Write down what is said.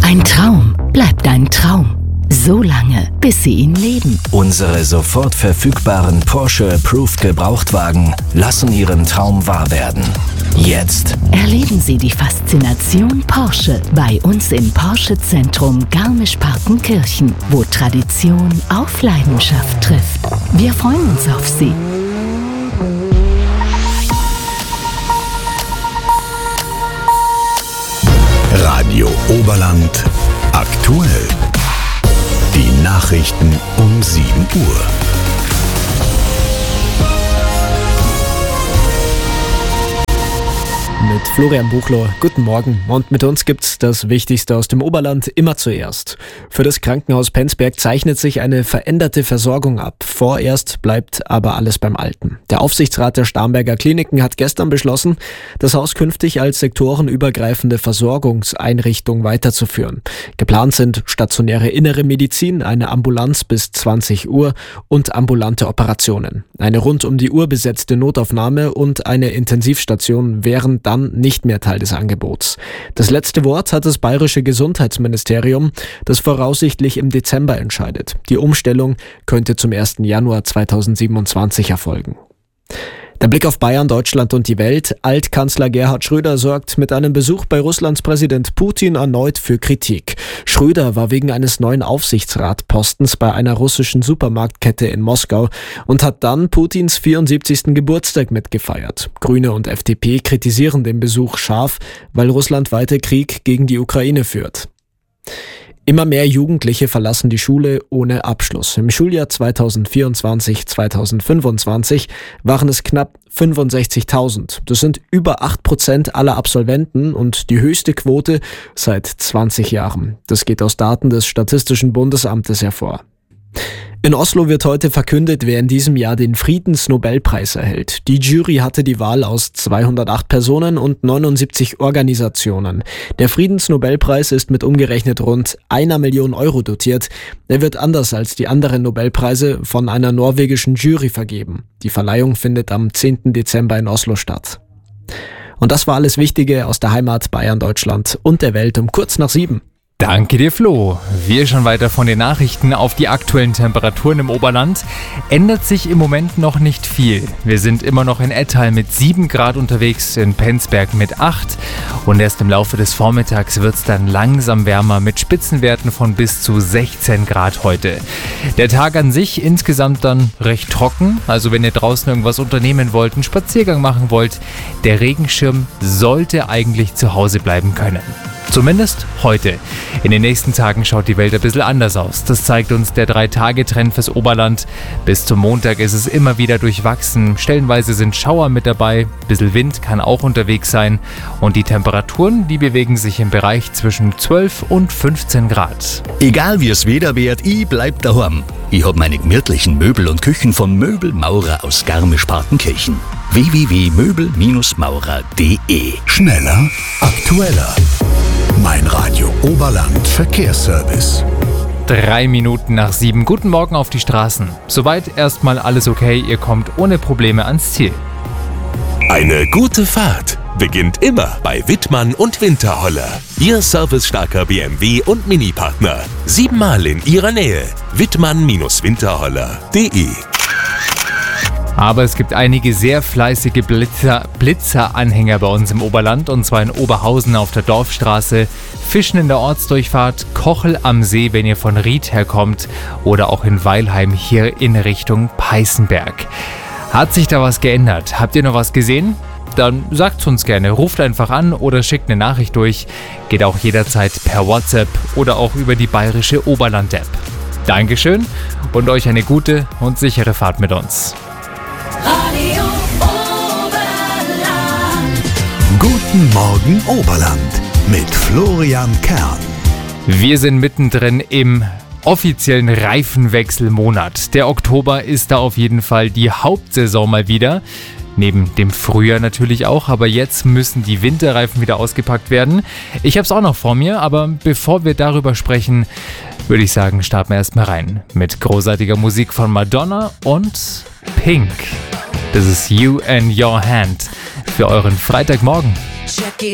Ein Traum bleibt ein Traum. So lange, bis Sie ihn leben. Unsere sofort verfügbaren Porsche Approved Gebrauchtwagen lassen Ihren Traum wahr werden. Jetzt Erleben Sie die Faszination Porsche bei uns im Porsche Zentrum Garmisch-Partenkirchen, wo Tradition auf Leidenschaft trifft. Wir freuen uns auf Sie. Radio Oberland aktuell. Die Nachrichten um 7 Uhr. Mit Florian Buchloh, guten Morgen. Und mit uns gibt's das Wichtigste aus dem Oberland immer zuerst. Für das Krankenhaus Penzberg zeichnet sich eine veränderte Versorgung ab. Vorerst bleibt aber alles beim Alten. Der Aufsichtsrat der Starnberger Kliniken hat gestern beschlossen, das Haus künftig als sektorenübergreifende Versorgungseinrichtung weiterzuführen. Geplant sind stationäre innere Medizin, eine Ambulanz bis 20 Uhr und ambulante Operationen. Eine rund um die Uhr besetzte Notaufnahme und eine Intensivstation wären dann nicht mehr Teil des Angebots. Das letzte Wort hat das bayerische Gesundheitsministerium, das voraussichtlich im Dezember entscheidet. Die Umstellung könnte zum 1. Januar 2027 erfolgen. Der Blick auf Bayern, Deutschland und die Welt. Altkanzler Gerhard Schröder sorgt mit einem Besuch bei Russlands Präsident Putin erneut für Kritik. Schröder war wegen eines neuen Aufsichtsratpostens bei einer russischen Supermarktkette in Moskau und hat dann Putins 74. Geburtstag mitgefeiert. Grüne und FDP kritisieren den Besuch scharf, weil Russland weiter Krieg gegen die Ukraine führt. Immer mehr Jugendliche verlassen die Schule ohne Abschluss. Im Schuljahr 2024/2025 waren es knapp 65.000. Das sind über 8% aller Absolventen und die höchste Quote seit 20 Jahren. Das geht aus Daten des Statistischen Bundesamtes hervor. In Oslo wird heute verkündet, wer in diesem Jahr den Friedensnobelpreis erhält. Die Jury hatte die Wahl aus 208 Personen und 79 Organisationen. Der Friedensnobelpreis ist mit umgerechnet rund 1 Million Euro dotiert. Er wird anders als die anderen Nobelpreise von einer norwegischen Jury vergeben. Die Verleihung findet am 10. Dezember in Oslo statt. Und das war alles Wichtige aus der Heimat Bayern, Deutschland und der Welt um kurz nach 7. Danke dir, Flo. Wir schauen weiter von den Nachrichten auf die aktuellen Temperaturen im Oberland. Ändert sich im Moment noch nicht viel. Wir sind immer noch in Ettal mit 7 Grad unterwegs, in Penzberg mit 8. Und erst im Laufe des Vormittags wird es dann langsam wärmer mit Spitzenwerten von bis zu 16 Grad heute. Der Tag an sich insgesamt dann recht trocken. Also wenn ihr draußen irgendwas unternehmen wollt, einen Spaziergang machen wollt, der Regenschirm sollte eigentlich zu Hause bleiben können. Zumindest heute. In den nächsten Tagen schaut die Welt ein bisschen anders aus. Das zeigt uns der 3-Tage-Trend fürs Oberland. Bis zum Montag ist es immer wieder durchwachsen. Stellenweise sind Schauer mit dabei. Ein bisschen Wind kann auch unterwegs sein. Und die Temperaturen, die bewegen sich im Bereich zwischen 12 und 15 Grad. Egal wie es Wetter wird, ich bleib daheim. Ich hab meine gemütlichen Möbel und Küchen von Möbelmaurer aus Garmisch-Partenkirchen. www.möbel-maurer.de. Schneller, aktueller. Mein Radio Oberland Verkehrsservice. 3 Minuten nach 7. Guten Morgen auf die Straßen. Soweit erstmal alles okay. Ihr kommt ohne Probleme ans Ziel. Eine gute Fahrt beginnt immer bei Wittmann und Winterholler. Ihr servicestarker BMW- und Mini-Partner. 7-mal in Ihrer Nähe. Wittmann-winterholler.de. Aber es gibt einige sehr fleißige Blitzer-Anhänger bei uns im Oberland, und zwar in Oberhausen auf der Dorfstraße, Fischen in der Ortsdurchfahrt, Kochel am See, wenn ihr von Ried herkommt, oder auch in Weilheim hier in Richtung Peißenberg. Hat sich da was geändert? Habt ihr noch was gesehen? Dann sagt's uns gerne, ruft einfach an oder schickt eine Nachricht durch. Geht auch jederzeit per WhatsApp oder auch über die bayerische Oberland-App. Dankeschön und euch eine gute und sichere Fahrt mit uns. Radio Oberland. Guten Morgen Oberland mit Florian Kern. Wir sind mittendrin im offiziellen Reifenwechselmonat. Der Oktober ist da auf jeden Fall die Hauptsaison mal wieder. Neben dem Frühjahr natürlich auch, aber jetzt müssen die Winterreifen wieder ausgepackt werden. Ich habe es auch noch vor mir, aber bevor wir darüber sprechen, würde ich sagen, starten wir erstmal rein mit großartiger Musik von Madonna und Pink. Das ist You and Your Hand für euren Freitagmorgen. Check it.